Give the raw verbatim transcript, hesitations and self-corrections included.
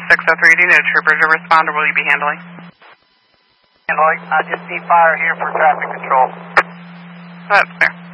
six oh three, do you need a trooper to respond, or will you be handling? Handling. I just need fire here for traffic control. That's fair.